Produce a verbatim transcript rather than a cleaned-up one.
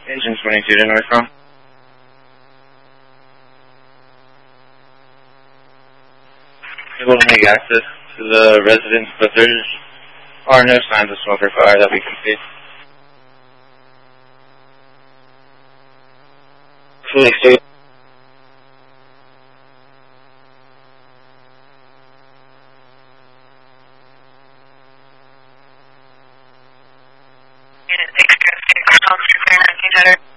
Engine twenty-two to Northbound. Able to make access to the residence, but there are no signs of smoke or fire that we can see. Fully stable. Unit six, six, nineteen hundred.